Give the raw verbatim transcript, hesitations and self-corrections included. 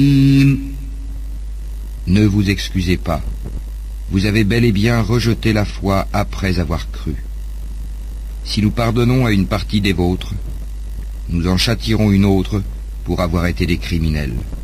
Ne vous excusez pas. Vous avez bel et bien rejeté la foi après avoir cru. Si nous pardonnons à une partie des vôtres, nous en châtierons une autre pour avoir été des criminels.